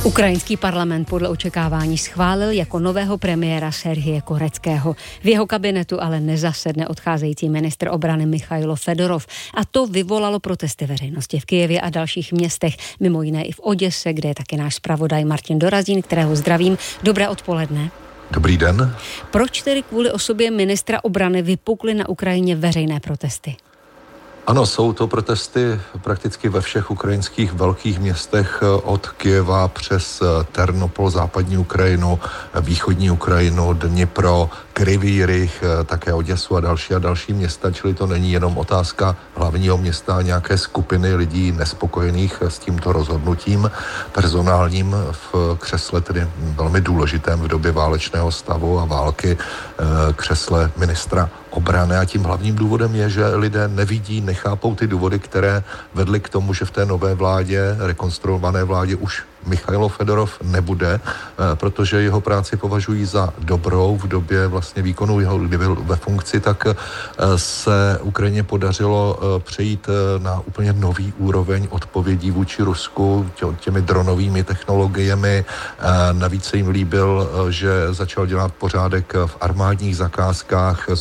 Ukrajinský parlament podle očekávání schválil jako nového premiéra Serhije Koreckého. V jeho kabinetu ale nezasedne odcházející ministr obrany Michailo Fedorov. A to vyvolalo protesty veřejnosti v Kyjevě a dalších městech, mimo jiné i v Oděse, kde je taky náš zpravodaj Martin Dorazín, kterého zdravím. Dobré odpoledne. Dobrý den. Proč tedy kvůli osobě ministra obrany vypukly na Ukrajině veřejné protesty? Ano, jsou to protesty prakticky ve všech ukrajinských velkých městech od Kyjeva přes Ternopol, západní Ukrajinu, východní Ukrajinu, Dnipro, Kryvý Rih, také Oděsu a další města, čili to není jenom otázka hlavního města a nějaké skupiny lidí nespokojených s tímto rozhodnutím personálním v křesle, tedy velmi důležitém v době válečného stavu a války, křesle ministra obrany. A tím hlavním důvodem je, že lidé nevidí, nechápou ty důvody, které vedly k tomu, že v té nové vládě, rekonstruované vládě už Michailo Fedorov nebude, protože jeho práci považují za dobrou v době vlastně výkonu jeho, kdy byl ve funkci, tak se Ukrajině podařilo přejít na úplně nový úroveň odpovědí vůči Rusku těmi dronovými technologiemi. Navíc se jim líbil, že začal dělat pořádek v armádních zakázkách,